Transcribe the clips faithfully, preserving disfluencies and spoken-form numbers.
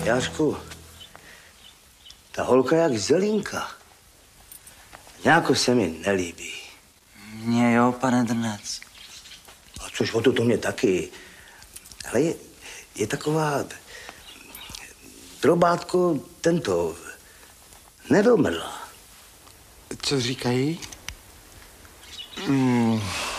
Jášku, ta holka jak zelínka. Nějako se mi nelíbí. Mně jo, pane Drnec. A což o to, to mě taky. Ale je, je taková drobátko tento nedomrla. Co říkají? Mm.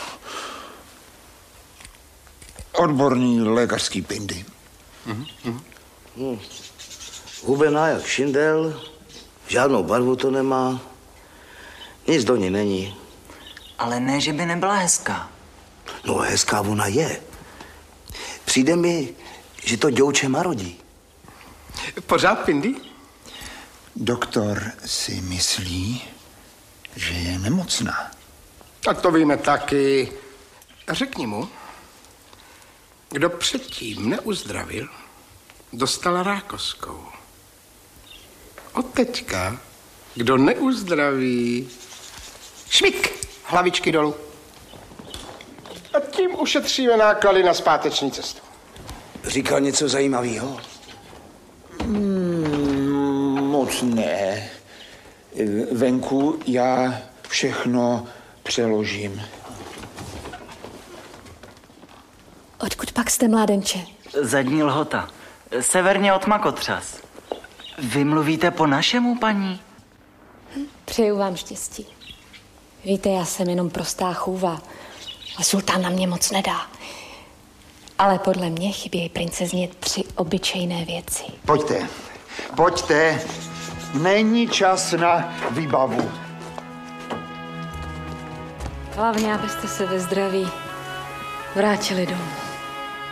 Odborný lékařský pindy. Mm-hmm. Hmm. Hubená jak šindel, žádnou barvu to nemá, nic do ní není. Ale ne, že by nebyla hezká. No hezká ona je. Přijde mi, že to děvče marodí. Pořád pindy? Doktor si myslí, že je nemocná. Tak to víme taky. Řekni mu, kdo předtím neuzdravil, dostal rákoskou. Od teďka, kdo neuzdraví, švik, hlavičky dolů. A tím ušetříme náklady na zpáteční cestu. Říkal něco zajímavého? Mm, moc ne. Venku já všechno přeložím. Odkud pak jste, mládenče? Zadní Lhota. Severně od Makotřas. Vy mluvíte po našemu, paní? Hm, přeju vám štěstí. Víte, já jsem jenom prostá chůva. A sultán na mě moc nedá. Ale podle mě chybějí princezně tři obyčejné věci. Pojďte, pojďte. Není čas na výbavu. Hlavně, abyste se ve zdraví vrátili domů.